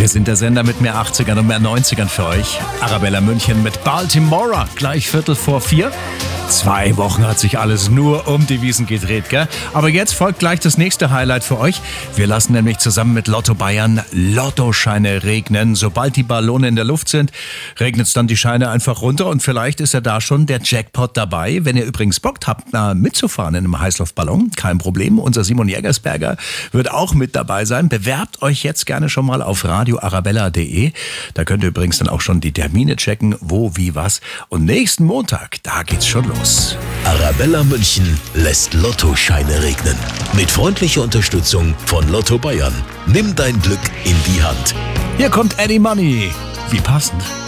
Wir sind der Sender mit mehr 80ern und mehr 90ern für euch. Arabella München mit Baltimora, gleich 3:45. 2 Wochen hat sich alles nur um die Wiesn gedreht, gell? Aber jetzt folgt gleich das nächste Highlight für euch. Wir lassen nämlich zusammen mit Lotto Bayern Lottoscheine regnen. Sobald die Ballone in der Luft sind, regnet es dann die Scheine einfach runter und vielleicht ist ja da schon der Jackpot dabei. Wenn ihr übrigens Bock habt, mitzufahren in einem Heißluftballon, kein Problem. Unser Simon Jägersberger wird auch mit dabei sein. Bewerbt euch jetzt gerne schon mal auf radioarabella.de. Da könnt ihr übrigens dann auch schon die Termine checken, wo, wie, was. Und nächsten Montag, da geht's schon los. Arabella München lässt Lottoscheine regnen. Mit freundlicher Unterstützung von Lotto Bayern. Nimm dein Glück in die Hand. Hier kommt Eddie Money. Wie passend.